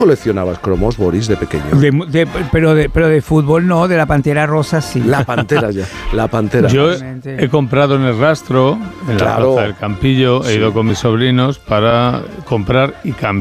¿Coleccionabas cromos, Boris, de pequeño? Pero de fútbol no, de la Pantera Rosa sí. La Pantera ya, la Pantera. Yo he comprado en el Rastro, en la Plaza del Campillo, he ido con mis sobrinos para comprar y cambiar.